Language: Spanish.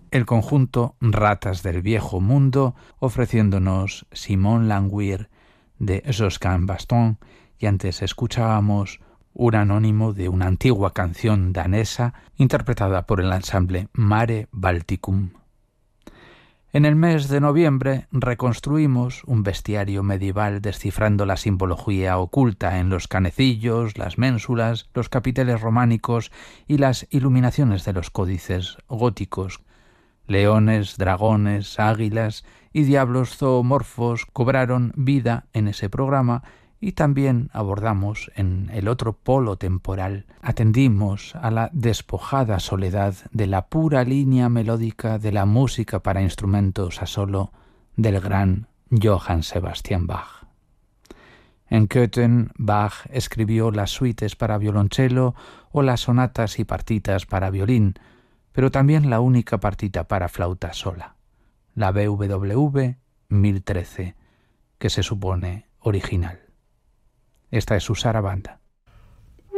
el conjunto Ratas del Viejo Mundo, ofreciéndonos Simon Languir de Josquin Baston, y antes escuchábamos un anónimo de una antigua canción danesa interpretada por el ensamble Mare Balticum. En el mes de noviembre reconstruimos un bestiario medieval descifrando la simbología oculta en los canecillos, las ménsulas, los capiteles románicos y las iluminaciones de los códices góticos. Leones, dragones, águilas y diablos zoomorfos cobraron vida en ese programa, y también abordamos en el otro polo temporal, atendimos a la despojada soledad de la pura línea melódica de la música para instrumentos a solo del gran Johann Sebastian Bach. En Köthen, Bach escribió las suites para violonchelo o las sonatas y partitas para violín, pero también la única partita para flauta sola, la BWV 1013, que se supone original. Esta es su sarabanda.